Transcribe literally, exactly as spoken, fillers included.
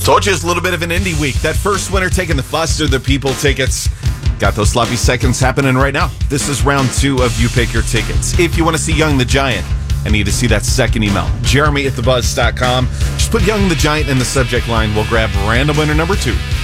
Told you it's a little bit of an indie week. That first winner taking the Foster the People tickets. Got those sloppy seconds happening right now. This is round two of You Pick Your Tickets. If you want to see Young the Giant, I need to see that second email. Jeremy at the buzz dot com. Just put Young the Giant in the subject line. We'll grab random winner number two.